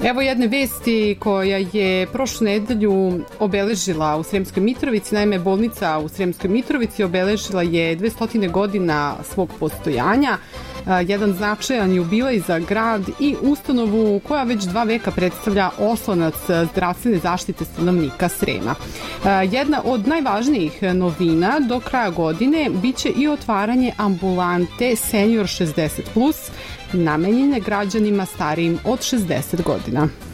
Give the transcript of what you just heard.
Evo jedne vesti koja je prošlu nedelju obeležila u Sremskoj Mitrovici. Naime, bolnica u Sremskoj Mitrovici obeležila je 200 godina svog postojanja. Jedan značajan jubilej za grad i ustanovu koja već 2 veka predstavlja oslonac zdravstvene zaštite stanovnika Srema. Jedna od najvažnijih novina do kraja godine biće i otvaranje ambulante Senior 60+, namenjene građanima starijim od 60 godina.